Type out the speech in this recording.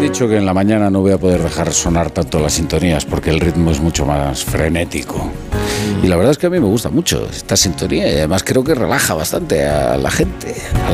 dicho que en la mañana no voy a poder dejar sonar tanto las sintonías porque el ritmo es mucho más frenético. Y la verdad es que a mí me gusta mucho esta sintonía y además creo que relaja bastante a la gente,